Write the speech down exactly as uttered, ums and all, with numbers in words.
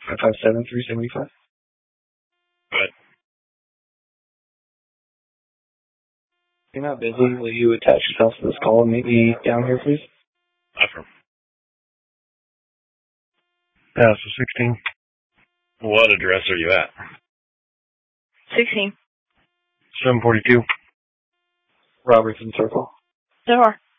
five five seven, three seven five. Good. If you're not busy, will you attach yourself to this call and meet me down here, please? Affirm. Yeah, so sixteen. What address are you at? sixteen. seven forty-two. Robertson Circle. There are.